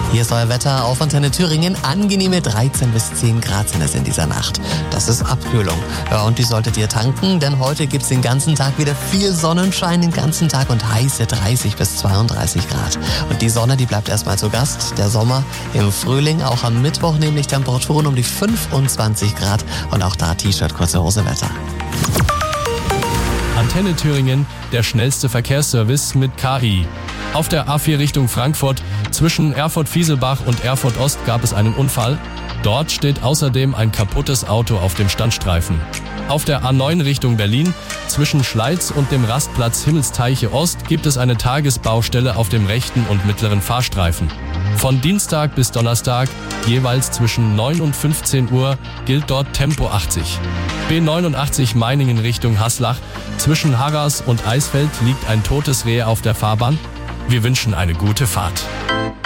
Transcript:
Hier ist euer Wetter auf Antenne Thüringen. Angenehme 13 bis 10 Grad sind es in dieser Nacht. Das ist Abkühlung. Ja, und die solltet ihr tanken, denn heute gibt's den ganzen Tag wieder viel Sonnenschein den ganzen Tag und heiße 30 bis 32 Grad. Und die Sonne, die bleibt erstmal zu Gast. Der Sommer im Frühling, auch am Mittwoch nämlich Temperaturen um die 25 Grad und auch da T-Shirt, kurze Hose Wetter. Antenne Thüringen, der schnellste Verkehrsservice mit KI. Auf der A4 Richtung Frankfurt zwischen Erfurt-Fieselbach und Erfurt-Ost gab es einen Unfall. Dort steht außerdem ein kaputtes Auto auf dem Standstreifen. Auf der A9 Richtung Berlin zwischen Schleiz und dem Rastplatz Himmelsteiche Ost gibt es eine Tagesbaustelle auf dem rechten und mittleren Fahrstreifen. Von Dienstag bis Donnerstag, jeweils zwischen 9 und 15 Uhr, gilt dort Tempo 80. B89 Meiningen Richtung Haslach. Zwischen Harras und Eisfeld liegt ein totes Reh auf der Fahrbahn. Wir wünschen eine gute Fahrt.